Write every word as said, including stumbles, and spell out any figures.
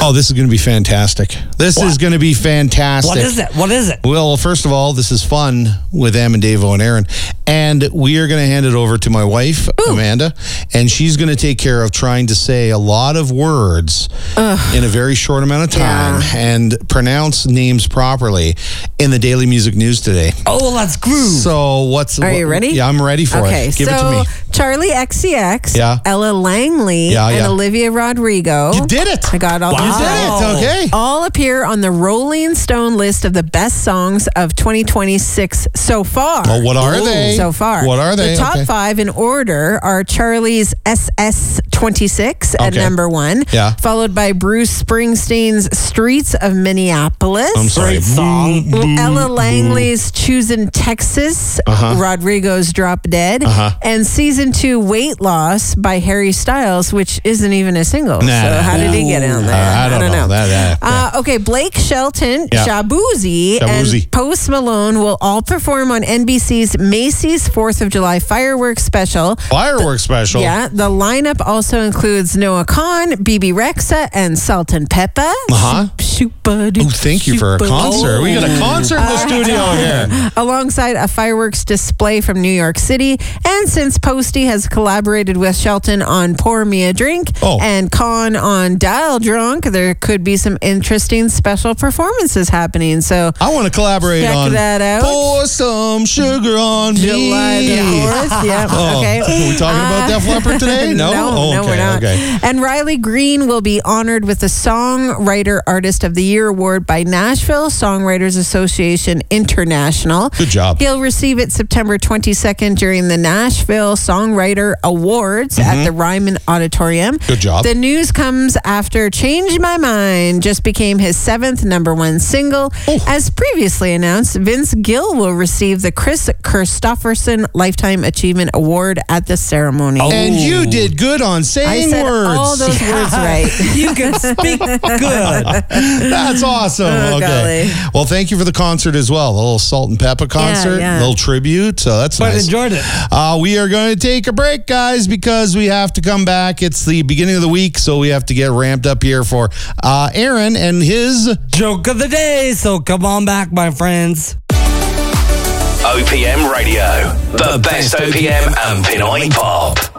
Oh, this is going to be fantastic. This What? is going to be fantastic. What is it? What is it? Well, first of all, this is fun with Em and Davo and Aaron. And we are going to hand it over to my wife, Ooh. Amanda. And she's going to take care of trying to say a lot of words Ugh. in a very short amount of time yeah. and pronounce names properly in the Daily Music News today. Oh, let's groove. So what's... Are what, you ready? Yeah, I'm ready for okay, it. Give so it to me. Charlie X C X, yeah. Ella Langley, yeah, yeah. and Olivia Rodrigo. You did it. I got all wow. You did it. Okay. All appear on the Rolling Stone list of the best songs of twenty twenty-six so far. Well, what are Ooh. they? So far. What are they? The top okay. five in order are Charlie's S S twenty-six at okay. number one, yeah. followed by Bruce Springsteen's Streets of Minneapolis. I'm sorry. Song. Ella Langley's Choosing Texas, uh-huh. Rodrigo's Drop Dead, uh-huh. and season two Weight Loss by Harry Styles, which isn't even a single. Nah, so nah, how nah. did he get in there? Uh, I, don't I don't know. know. That, that, yeah. uh, okay, Blake Shelton, yeah. Shaboozey, Shaboozey, and Post Malone will all perform on N B C's Macy's fourth of July fireworks special. Fireworks special? Yeah. The lineup also includes Noah Khan, B B Rexa, and Salt and Pepper. Uh-huh. Oh, thank you for a concert. Oh. We got a concert in the studio here. Alongside a fireworks display from New York City. And since Posty has collaborated with Shelton on Pour Me a Drink oh. and Khan on Dial Drunk, there could be some interesting special performances happening. So I want to collaborate check on that out. Pour Some Sugar on Me. July the fourth. Yeah. Oh. Okay. Are we talking about uh, Def Leppard today? No? No, oh, no okay, we're not. Okay. And Riley Green will be honored with the Songwriter Artist of the Year Award by Nashville Songwriters Association International. Good job. He'll receive it September twenty-second during the Nashville Songwriter Awards mm-hmm. at the Ryman Auditorium. Good job. The news comes after Change My Mind just became his seventh number one single. Oh. As previously announced, Vince Gill will receive the Chris Christopherson Lifetime Achievement Award at the ceremony. Oh. And you did good on saying I said words. all those words right. You can speak good. That's awesome. Oh, okay. golly. Well, thank you for the concert as well. A little Salt and Pepper concert, yeah, yeah. a little tribute. So that's But nice. enjoyed it. Uh, we are going to take a break, guys, because we have to come back. It's the beginning of the week, so we have to get ramped up here for uh, Aaron and his joke of the day. So come on back, my friends. O P M Radio, the best O P M and Pinoy pop.